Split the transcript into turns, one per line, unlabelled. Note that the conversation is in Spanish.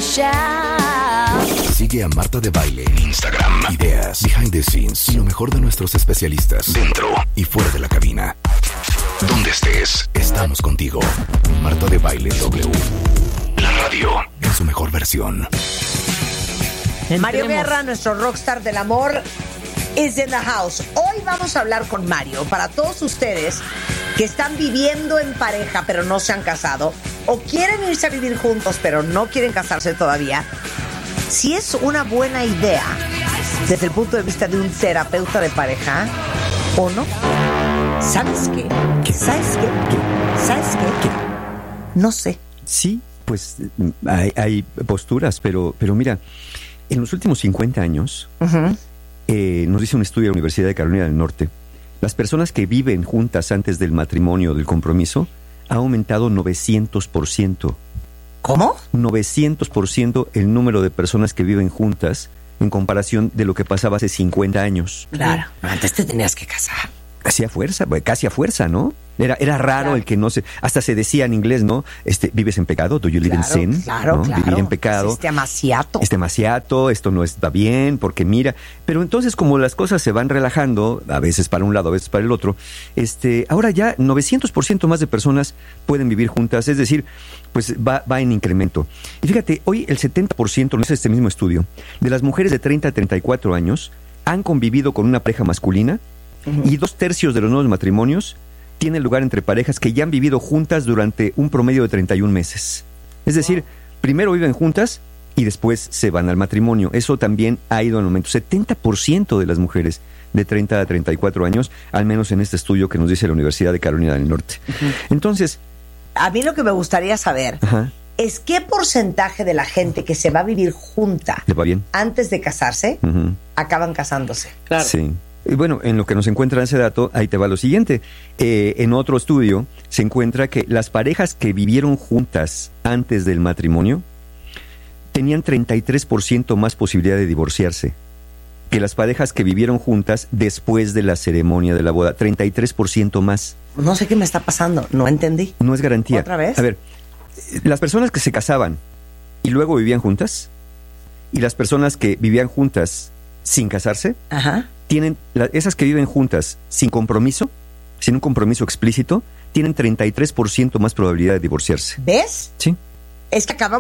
Sigue a Marta de Baile en Instagram. Ideas, behind the scenes y lo mejor de nuestros especialistas dentro y fuera de la cabina. Donde estés, estamos contigo. Marta de Baile W. La radio en su mejor versión.
Mario Guerra, nuestro rockstar del amor, is in the house. Hoy vamos a hablar con Mario para todos ustedes que están viviendo en pareja pero no se han casado o quieren irse a vivir juntos pero no quieren casarse todavía. Si es una buena idea desde el punto de vista de un terapeuta de pareja o no. ¿Sabes qué? ¿Sabes qué? ¿Sabes qué? No sé.
Sí, pues hay posturas, pero mira, en los últimos 50 años, nos dice un estudio de la Universidad de Carolina del Norte, las personas que viven juntas antes del matrimonio o del compromiso ha aumentado 900%.
¿Cómo?
900% el número de personas que viven juntas en comparación de lo que pasaba hace 50 años.
Claro, antes te tenías que casar.
Casi a fuerza, ¿no? Era raro, claro. El que no se... Hasta se decía en inglés, ¿no? ¿Vives en pecado? ¿Do you live in sin?
Claro,
¿no? Vivir en pecado.
Es demasiado.
Esto no está bien, porque mira... Pero entonces, como las cosas se van relajando, a veces para un lado, a veces para el otro, ahora ya 900% más de personas pueden vivir juntas, es decir, pues va en incremento. Y fíjate, hoy el 70%, no es este mismo estudio, de las mujeres de 30 a 34 años han convivido con una pareja masculina. Y 2/3 de los nuevos matrimonios tienen lugar entre parejas que ya han vivido juntas durante un promedio de 31 meses. Es decir, primero viven juntas y después se van al matrimonio. Eso también ha ido en aumento. 70% de las mujeres de 30 a 34 años, al menos en este estudio que nos dice la Universidad de Carolina del Norte. Entonces...
A mí lo que me gustaría saber es qué porcentaje de la gente que se va a vivir junta
¿le va bien?
Antes de casarse, acaban casándose.
Claro. Sí. Bueno, en lo que nos encuentra ese dato, ahí te va lo siguiente. En otro estudio se encuentra que las parejas que vivieron juntas antes del matrimonio tenían 33% más posibilidad de divorciarse que las parejas que vivieron juntas después de la ceremonia de la boda. 33% más.
No sé qué me está pasando, no entendí.
No es garantía.
¿Otra vez?
A ver, las personas que se casaban y luego vivían juntas y las personas que vivían juntas sin casarse, tienen esas que viven juntas sin compromiso, sin un compromiso explícito, tienen 33% más probabilidad de divorciarse.
¿Ves?
Sí.
Es que acabamos